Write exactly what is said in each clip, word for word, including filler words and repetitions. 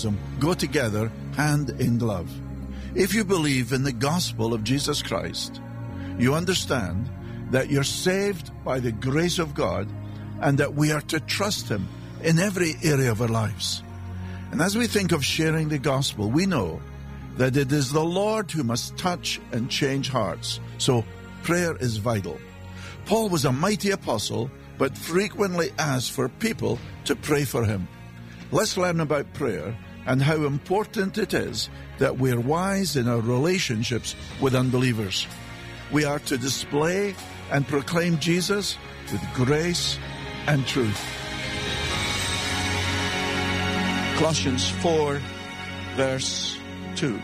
evangelism go together hand in glove. If you believe in the gospel of Jesus Christ, you understand that you're saved by the grace of God and that we are to trust Him in every area of our lives. And as we think of sharing the gospel, we know that it is the Lord who must touch and change hearts. So prayer is vital. Paul was a mighty apostle, but frequently asked for people to pray for him. Let's learn about prayer and how important it is that we're wise in our relationships with unbelievers. We are to display and proclaim Jesus with grace and truth. Colossians four, verse two.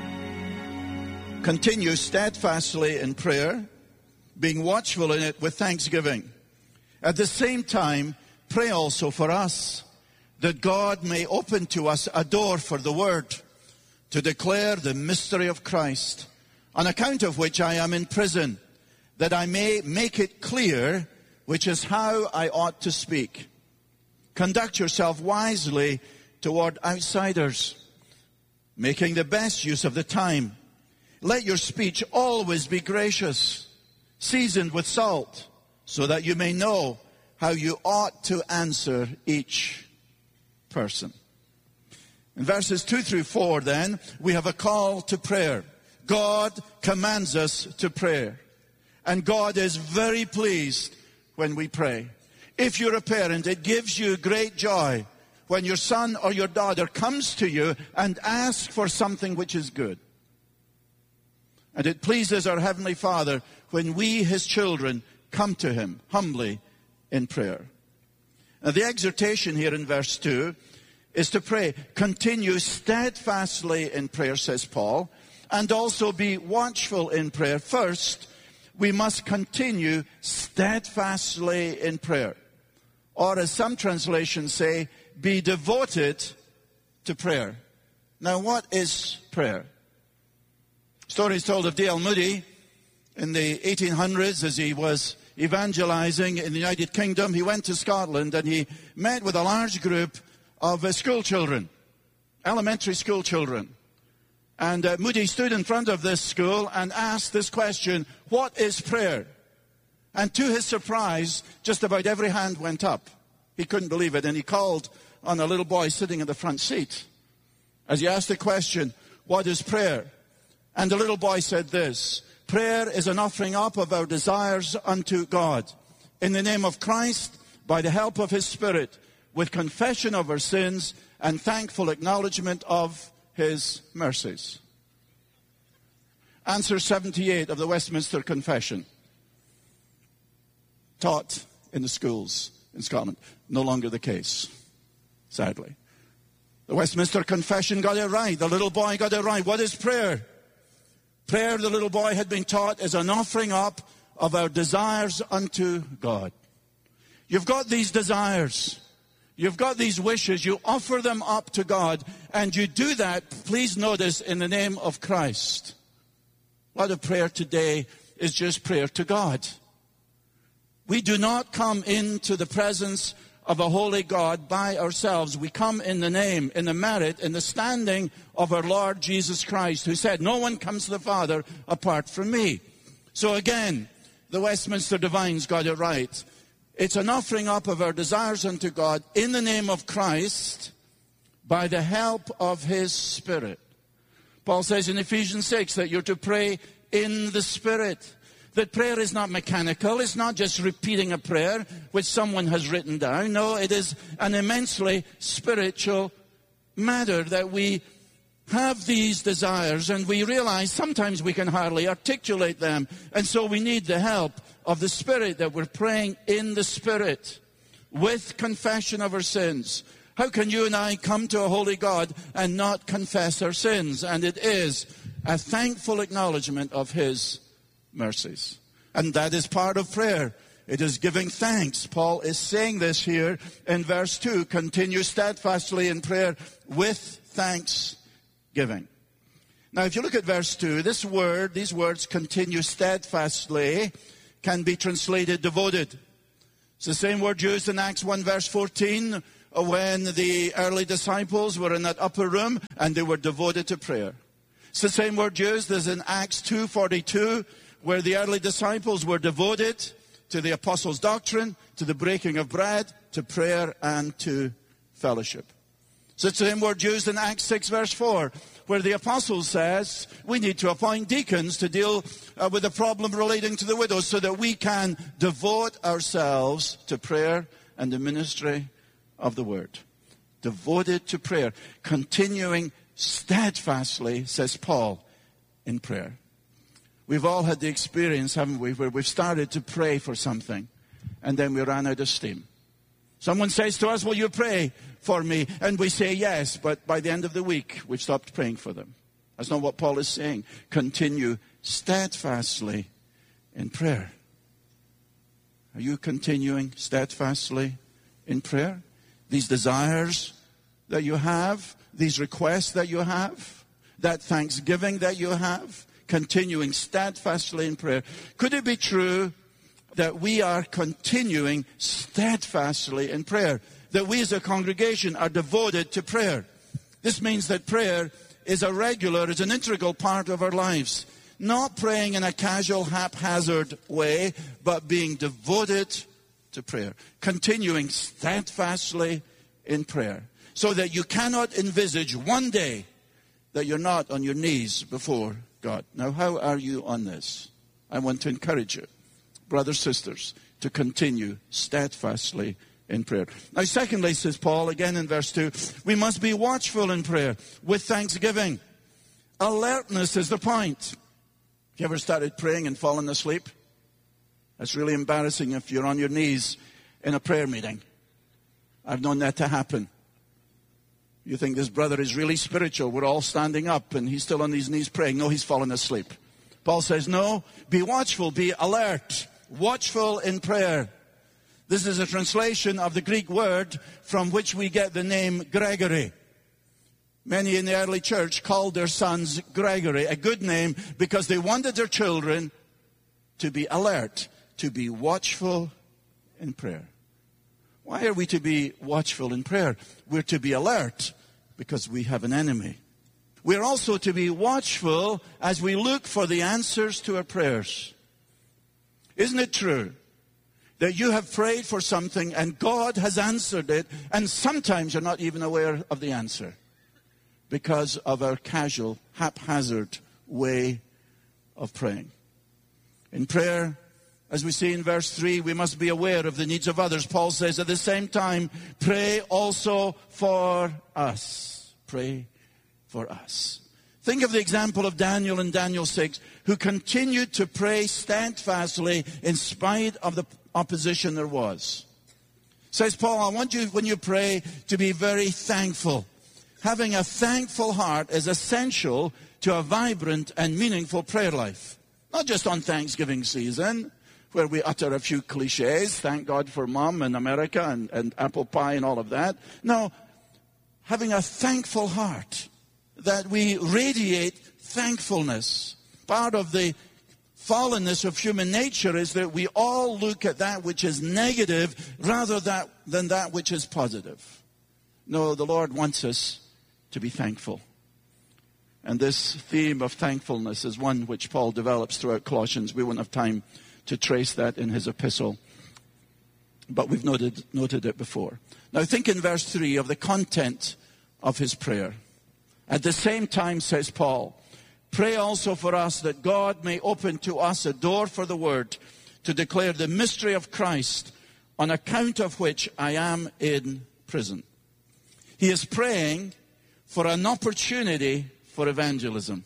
Continue steadfastly in prayer, being watchful in it with thanksgiving. At the same time, pray also for us, that God may open to us a door for the word, to declare the mystery of Christ, on account of which I am in prison, that I may make it clear which is how I ought to speak. Conduct yourself wisely toward outsiders, making the best use of the time. Let your speech always be gracious, seasoned with salt, so that you may know how you ought to answer each person. In verses two through four, then, we have a call to prayer. God commands us to pray. And God is very pleased when we pray. If you're a parent, it gives you great joy when your son or your daughter comes to you and asks for something which is good. And it pleases our Heavenly Father when we, His children, come to Him humbly in prayer. Now, the exhortation here in verse two is to pray. Continue steadfastly in prayer, says Paul, and also be watchful in prayer. First, we must continue steadfastly in prayer. Or as some translations say, be devoted to prayer. Now, what is prayer? Story is told of D L Moody in the eighteen hundreds as he was evangelizing in the United Kingdom. He went to Scotland and he met with a large group of uh, school children, elementary school children. And uh, Moody stood in front of this school and asked this question, what is prayer? And to his surprise, just about every hand went up. He couldn't believe it, and he called on a little boy sitting in the front seat as he asked the question, what is prayer? And the little boy said this, prayer is an offering up of our desires unto God, in the name of Christ, by the help of His Spirit, with confession of our sins and thankful acknowledgement of His mercies. Answer seventy-eight of the Westminster Confession, taught in the schools in Scotland. No longer the case, sadly. The Westminster Confession got it right. The little boy got it right. What is prayer? Prayer, the little boy had been taught, is an offering up of our desires unto God. You've got these desires. You've got these wishes. You offer them up to God. And you do that, please notice, in the name of Christ. A lot of prayer today is just prayer to God. We do not come into the presence of a holy God by ourselves. We come in the name, in the merit, in the standing of our Lord Jesus Christ, who said, no one comes to the Father apart from me. So again, the Westminster Divines got it right. It's an offering up of our desires unto God in the name of Christ by the help of His Spirit. Paul says in Ephesians six that you're to pray in the Spirit. That prayer is not mechanical. It's not just repeating a prayer which someone has written down. No, it is an immensely spiritual matter that we have these desires and we realize sometimes we can hardly articulate them. And so we need the help of the Spirit, that we're praying in the Spirit with confession of our sins. How can you and I come to a holy God and not confess our sins? And it is a thankful acknowledgement of His mercies. And that is part of prayer. It is giving thanks. Paul is saying this here in verse two. Continue steadfastly in prayer with thanksgiving. Now, if you look at verse two, this word, these words, continue steadfastly, can be translated devoted. It's the same word used in Acts one verse fourteen, when the early disciples were in that upper room and they were devoted to prayer. It's the same word used as in Acts two forty-two, where the early disciples were devoted to the apostles' doctrine, to the breaking of bread, to prayer, and to fellowship. So it's the same word used in Acts six verse four, where the apostle says we need to appoint deacons to deal uh, with the problem relating to the widows so that we can devote ourselves to prayer and the ministry of the word. Devoted to prayer, continuing steadfastly, says Paul, in prayer. We've all had the experience, haven't we, where we've started to pray for something and then we ran out of steam. Someone says to us, will you pray for me? And we say yes, but by the end of the week, we've stopped praying for them. That's not what Paul is saying. Continue steadfastly in prayer. Are you continuing steadfastly in prayer? These desires that you have, these requests that you have, that thanksgiving that you have, continuing steadfastly in prayer. Could it be true that we are continuing steadfastly in prayer? That we as a congregation are devoted to prayer. This means that prayer is a regular, is an integral part of our lives. Not praying in a casual, haphazard way, but being devoted to prayer. Continuing steadfastly in prayer. So that you cannot envisage one day that you're not on your knees before God. Now, how are you on this? I want to encourage you, brothers, sisters, to continue steadfastly in prayer. Now, secondly, says Paul, again in verse two, we must be watchful in prayer with thanksgiving. Alertness is the point. Have you ever started praying and fallen asleep? That's really embarrassing if you're on your knees in a prayer meeting. I've known that to happen. You think this brother is really spiritual. We're all standing up and he's still on his knees praying. No, he's fallen asleep. Paul says, no, be watchful, be alert, watchful in prayer. This is a translation of the Greek word from which we get the name Gregory. Many in the early church called their sons Gregory, a good name because they wanted their children to be alert, to be watchful in prayer. Why are we to be watchful in prayer? We're to be alert because we have an enemy. We're also to be watchful as we look for the answers to our prayers. Isn't it true that you have prayed for something and God has answered it, and sometimes you're not even aware of the answer because of our casual, haphazard way of praying? In prayer, as we see in verse three, we must be aware of the needs of others. Paul says at the same time, pray also for us. Pray for us. Think of the example of Daniel in Daniel six, who continued to pray steadfastly in spite of the opposition there was. Says Paul, I want you, when you pray, to be very thankful. Having a thankful heart is essential to a vibrant and meaningful prayer life. Not just on Thanksgiving season, where we utter a few cliches, thank God for Mom in America and, and apple pie and all of that. No, having a thankful heart, that we radiate thankfulness. Part of the fallenness of human nature is that we all look at that which is negative rather that, than that which is positive. No, the Lord wants us to be thankful. And this theme of thankfulness is one which Paul develops throughout Colossians. We won't have time to trace that in his epistle, but we've noted, noted it before. Now think in verse three of the content of his prayer. At the same time, says Paul, pray also for us that God may open to us a door for the word to declare the mystery of Christ, on account of which I am in prison. He is praying for an opportunity for evangelism.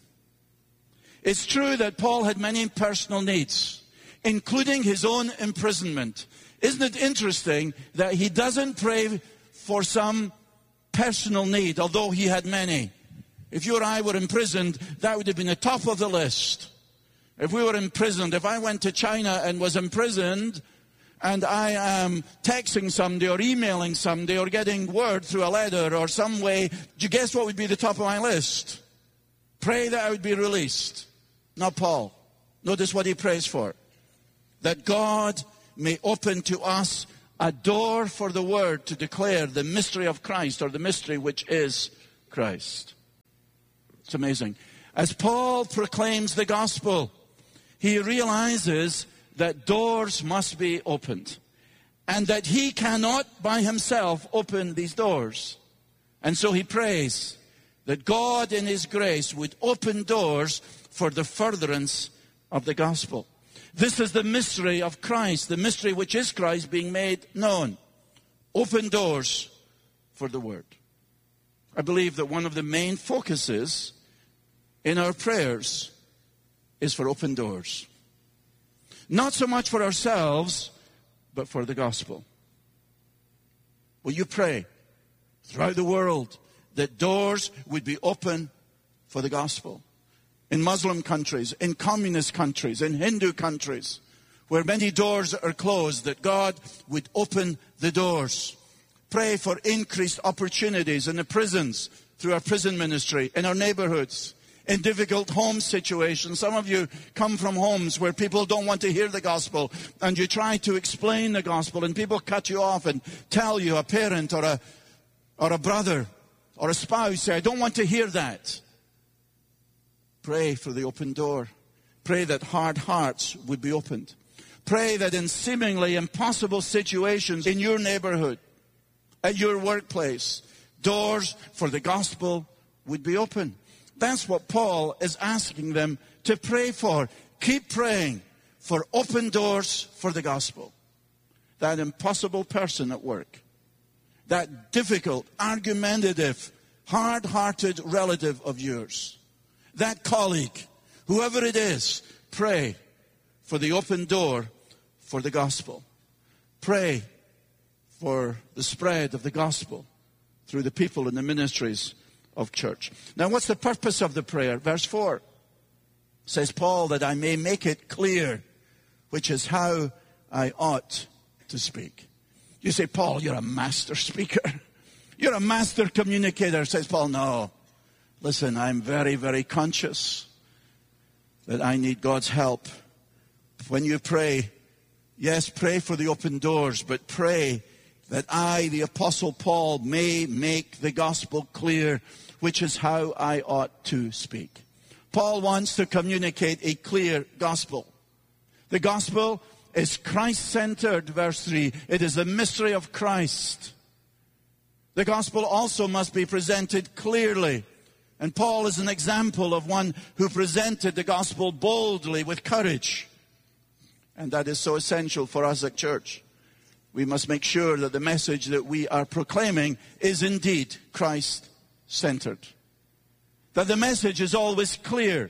It's true that Paul had many personal needs, including his own imprisonment. Isn't it interesting that he doesn't pray for some personal need, although he had many? If you or I were imprisoned, that would have been the top of the list. If we were imprisoned, if I went to China and was imprisoned, and I am texting somebody or emailing somebody or getting word through a letter or some way, do you guess what would be the top of my list? Pray that I would be released. Not Paul. Notice what he prays for. That God may open to us A door for the word to declare the mystery of Christ, or the mystery which is Christ. It's amazing. As Paul proclaims the gospel, he realizes that doors must be opened, and that he cannot by himself open these doors. And so he prays that God in his grace would open doors for the furtherance of the gospel. This is the mystery of Christ, the mystery which is Christ being made known. Open doors for the word. I believe that one of the main focuses in our prayers is for open doors. Not so much for ourselves, but for the gospel. Will you pray throughout the world that doors would be open for the gospel? In Muslim countries, in communist countries, in Hindu countries, where many doors are closed, that God would open the doors. Pray for increased opportunities in the prisons, through our prison ministry, in our neighborhoods, in difficult home situations. Some of you come from homes where people don't want to hear the gospel, and you try to explain the gospel, and people cut you off and tell you, a parent or a, or a brother or a spouse, say, I don't want to hear that. Pray for the open door. Pray that hard hearts would be opened. Pray that in seemingly impossible situations in your neighborhood, at your workplace, doors for the gospel would be open. That's what Paul is asking them to pray for. Keep praying for open doors for the gospel. That impossible person at work, that difficult, argumentative, hard-hearted relative of yours, that colleague, whoever it is, pray for the open door for the gospel. Pray for the spread of the gospel through the people and the ministries of church. Now, what's the purpose of the prayer? Verse four says, Paul, that I may make it clear, which is how I ought to speak. You say, Paul, you're a master speaker. You're a master communicator, says Paul. No. Listen, I'm very, very conscious that I need God's help. When you pray, yes, pray for the open doors, but pray that I, the Apostle Paul, may make the gospel clear, which is how I ought to speak. Paul wants to communicate a clear gospel. The gospel is Christ-centered, verse three. It is the mystery of Christ. The gospel also must be presented clearly. And Paul is an example of one who presented the gospel boldly with courage. And that is so essential for us at church. We must make sure that the message that we are proclaiming is indeed Christ-centered. That the message is always clear.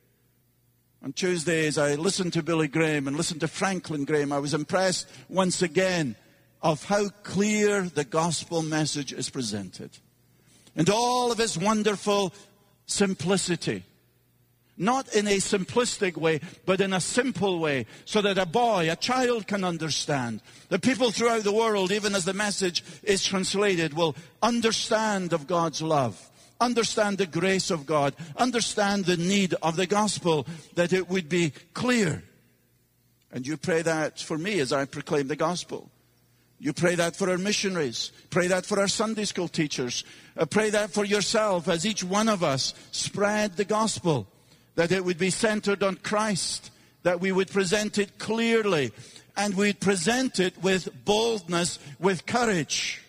On Tuesdays, I listened to Billy Graham and listened to Franklin Graham. I was impressed once again of how clear the gospel message is presented. And all of its wonderful simplicity. Not in a simplistic way, but in a simple way, so that a boy, a child can understand. That people throughout the world, even as the message is translated, will understand of God's love. Understand the grace of God. Understand the need of the gospel, that it would be clear. And you pray that for me as I proclaim the gospel. You pray that for our missionaries. Pray that for our Sunday school teachers. Uh, pray that for yourself as each one of us spread the gospel. That it would be centered on Christ. That we would present it clearly. And we'd present it with boldness, with courage.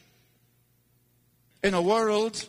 In a world,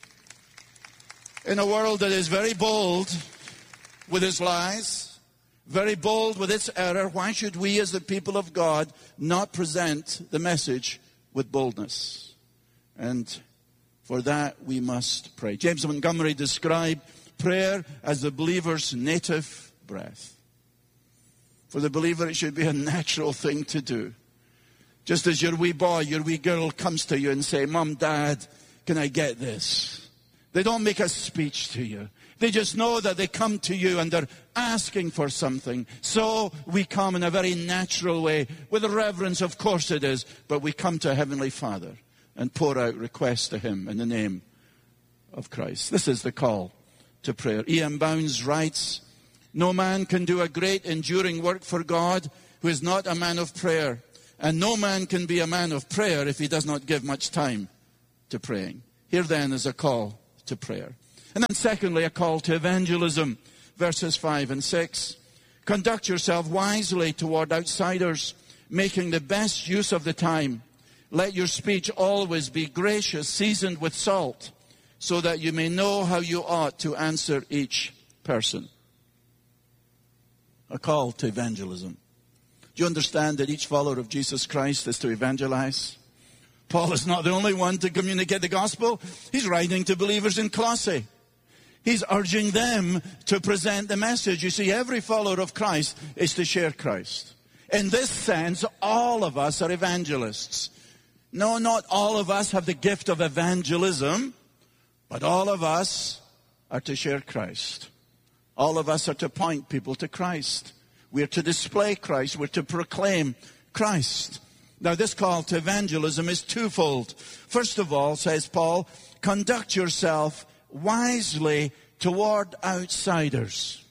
in a world that is very bold with its lies, very bold with its error, why should we as the people of God not present the message with boldness? And for that we must pray. James Montgomery described prayer as the believer's native breath. For the believer, it should be a natural thing to do. Just as your wee boy, your wee girl comes to you and say, Mom, Dad, can I get this? They don't make a speech to you. They just know that they come to you and they're asking for something. So we come in a very natural way, with reverence, of course it is, but we come to Heavenly Father and pour out requests to Him in the name of Christ. This is the call to prayer. E M Bounds writes, no man can do a great enduring work for God who is not a man of prayer. And no man can be a man of prayer if he does not give much time to praying. Here then is a call to prayer. And then secondly, a call to evangelism. Verses five and six. Conduct yourself wisely toward outsiders, making the best use of the time. Let your speech always be gracious, seasoned with salt, so that you may know how you ought to answer each person. A call to evangelism. Do you understand that each follower of Jesus Christ is to evangelize? Paul is not the only one to communicate the gospel. He's writing to believers in Colossae. He's urging them to present the message. You see, every follower of Christ is to share Christ. In this sense, all of us are evangelists. No, not all of us have the gift of evangelism, but all of us are to share Christ. All of us are to point people to Christ. We're to display Christ. We're to proclaim Christ. Now, this call to evangelism is twofold. First of all, says Paul, conduct yourself wisely toward outsiders.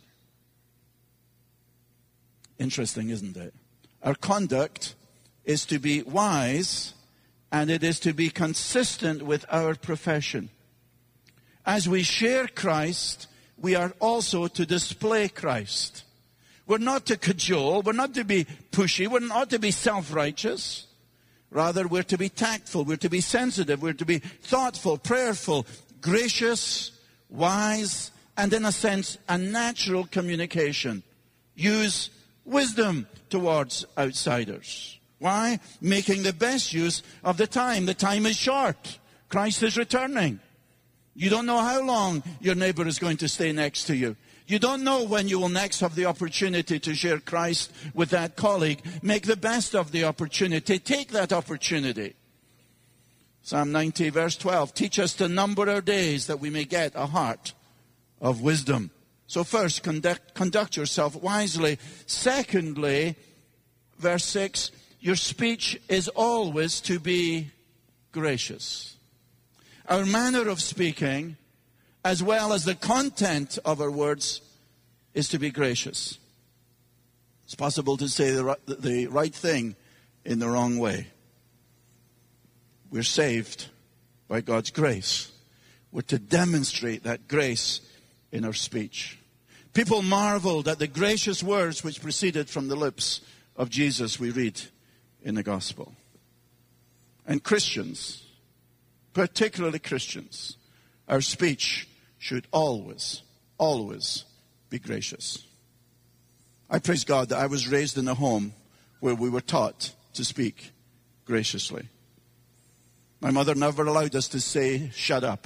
Interesting, isn't it? Our conduct is to be wise, and it is to be consistent with our profession. As we share Christ, we are also to display Christ. We're not to cajole, we're not to be pushy, we're not to be self-righteous. Rather, we're to be tactful, we're to be sensitive, we're to be thoughtful, prayerful, gracious, wise, and in a sense, a natural communication. Use wisdom towards outsiders. Why? Making the best use of the time. The time is short. Christ is returning. You don't know how long your neighbor is going to stay next to you. You don't know when you will next have the opportunity to share Christ with that colleague. Make the best of the opportunity. Take that opportunity. Psalm ninety, verse twelve. Teach us to number our days that we may get a heart of wisdom. So first, conduct, conduct yourself wisely. Secondly, verse six, your speech is always to be gracious. Our manner of speaking, as well as the content of our words, is to be gracious. It's possible to say the right, the right thing in the wrong way. We're saved by God's grace. We're to demonstrate that grace in our speech. People marveled at the gracious words which proceeded from the lips of Jesus, we read in the gospel. And Christians, particularly Christians, our speech should always, always be gracious. I praise God that I was raised in a home where we were taught to speak graciously. My mother never allowed us to say, shut up.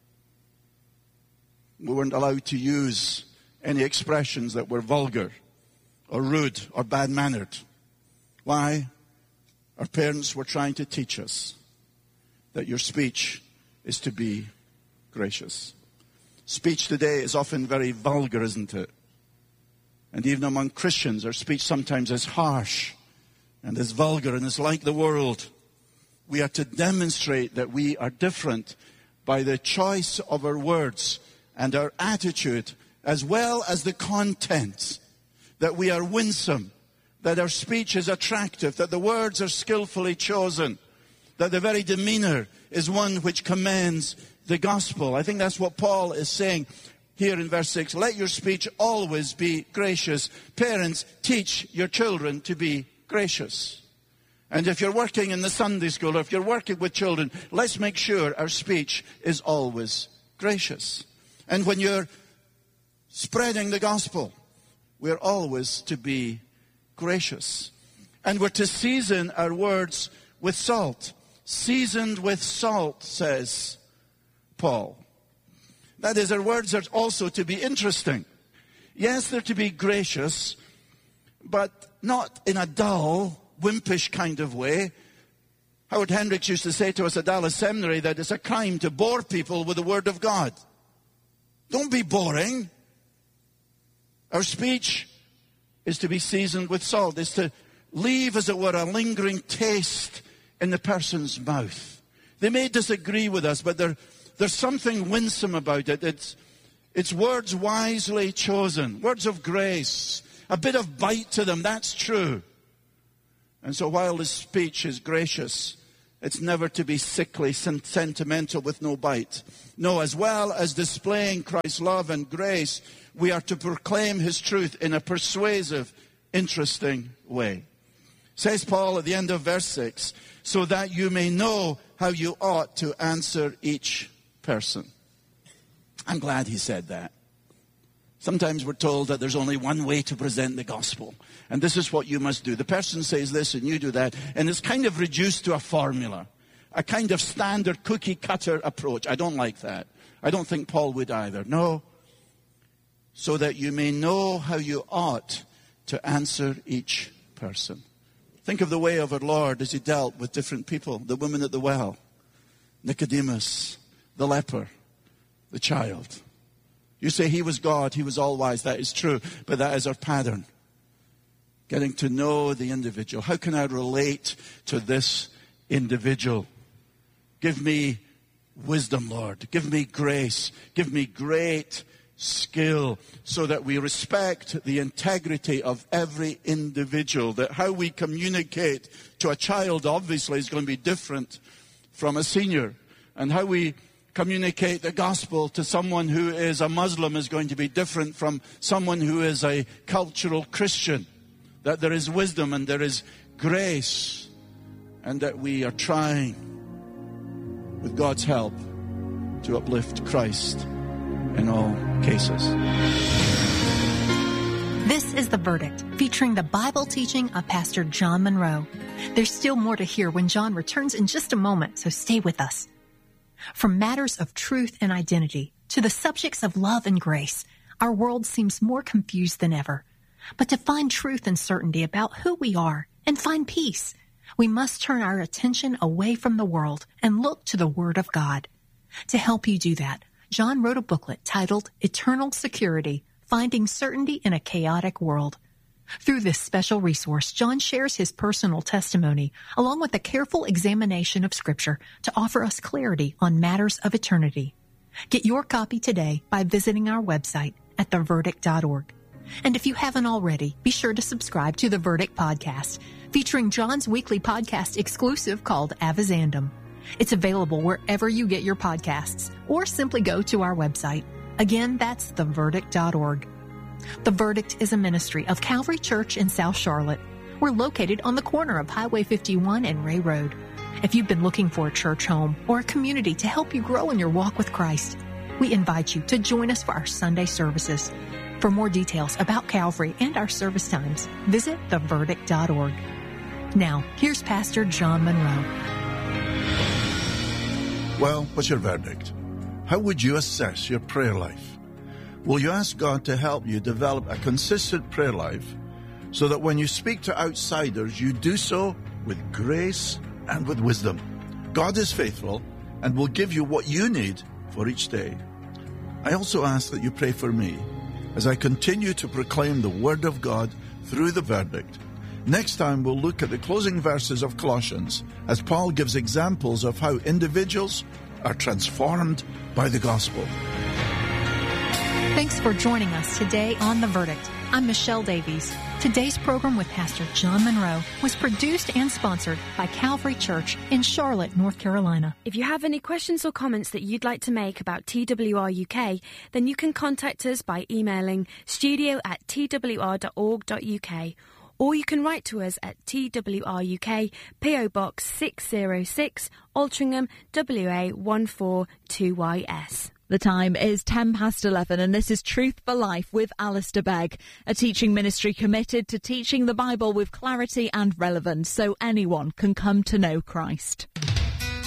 We weren't allowed to use any expressions that were vulgar or rude or bad-mannered. Why? Our parents were trying to teach us that your speech is to be gracious. Speech today is often very vulgar, isn't it? And even among Christians, our speech sometimes is harsh and is vulgar and is like the world. We are to demonstrate that we are different by the choice of our words and our attitude, as well as the content. That we are winsome, that our speech is attractive, that the words are skillfully chosen, that the very demeanor is one which commends the gospel. I think that's what Paul is saying here in verse six. Let your speech always be gracious. Parents, teach your children to be gracious. And if you're working in the Sunday school, or if you're working with children, let's make sure our speech is always gracious. And when you're spreading the gospel, we're always to be gracious. And we're to season our words with salt. Seasoned with salt, says Paul. That is, our words are also to be interesting. Yes, they're to be gracious, but not in a dull, wimpish kind of way. Howard Hendricks used to say to us at Dallas Seminary that it's a crime to bore people with the Word of God. Don't be boring. Our speech is to be seasoned with salt. It's to leave, as it were, a lingering taste in the person's mouth. They may disagree with us, but there, there's something winsome about it. It's, it's words wisely chosen, words of grace, a bit of bite to them, that's true. And so while the speech is gracious, it's never to be sickly, sentimental with no bite. No, as well as displaying Christ's love and grace, we are to proclaim his truth in a persuasive, interesting way. Says Paul at the end of verse six, so that you may know how you ought to answer each person. I'm glad he said that. Sometimes we're told that there's only one way to present the gospel, and this is what you must do. The person says this and you do that, and it's kind of reduced to a formula, a kind of standard cookie-cutter approach. I don't like that. I don't think Paul would either. No, so that you may know how you ought to answer each person. Think of the way of our Lord as he dealt with different people. The woman at the well, Nicodemus, the leper, the child. You say he was God, he was all wise. That is true, but that is our pattern. Getting to know the individual. How can I relate to this individual? Give me wisdom, Lord. Give me grace. Give me great skill so that we respect the integrity of every individual. That how we communicate to a child obviously is going to be different from a senior. And how we communicate the gospel to someone who is a Muslim is going to be different from someone who is a cultural Christian. That there is wisdom and there is grace, and that we are trying, with God's help, to uplift Christ in all cases. This is The Verdict, featuring the Bible teaching of Pastor John Monroe. There's still more to hear when John returns in just a moment, so stay with us. From matters of truth and identity to the subjects of love and grace, our world seems more confused than ever. But to find truth and certainty about who we are and find peace, we must turn our attention away from the world and look to the Word of God. To help you do that, John wrote a booklet titled Eternal Security, Finding Certainty in a Chaotic World. Through this special resource, John shares his personal testimony along with a careful examination of Scripture to offer us clarity on matters of eternity. Get your copy today by visiting our website at the verdict dot org. And if you haven't already, be sure to subscribe to the Verdict Podcast, featuring John's weekly podcast exclusive called Avizandum. It's available wherever you get your podcasts, or simply go to our website. Again, that's the verdict dot org. The Verdict is a ministry of Calvary Church in South Charlotte. We're located on the corner of Highway fifty-one and Ray Road. If you've been looking for a church home or a community to help you grow in your walk with Christ, we invite you to join us for our Sunday services. For more details about Calvary and our service times, visit the verdict dot org. Now, here's Pastor John Monroe. Well, what's your verdict? How would you assess your prayer life? Will you ask God to help you develop a consistent prayer life so that when you speak to outsiders, you do so with grace and with wisdom? God is faithful and will give you what you need for each day. I also ask that you pray for me as I continue to proclaim the Word of God through the Verdict. Next time, we'll look at the closing verses of Colossians as Paul gives examples of how individuals are transformed by the gospel. Thanks for joining us today on The Verdict. I'm Michelle Davies. Today's program with Pastor John Monroe was produced and sponsored by Calvary Church in Charlotte, North Carolina. If you have any questions or comments that you'd like to make about T W R U K, then you can contact us by emailing studio at t w r dot org dot u k, or you can write to us at T W R U K, P O Box six oh six, Altrincham, W A one four two Y S. The time is ten past eleven, and this is Truth for Life with Alistair Begg, a teaching ministry committed to teaching the Bible with clarity and relevance so anyone can come to know Christ.